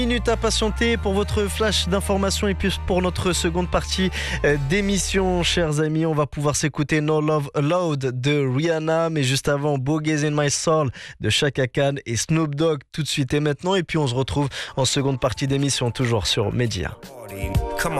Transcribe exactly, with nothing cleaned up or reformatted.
Minutes à patienter pour votre flash d'information et puis pour notre seconde partie d'émission, chers amis, on va pouvoir s'écouter No Love Allowed de Rihanna, mais juste avant Boogie's in My Soul de Chaka Khan et Snoop Dogg tout de suite et maintenant, et puis on se retrouve en seconde partie d'émission toujours sur Média.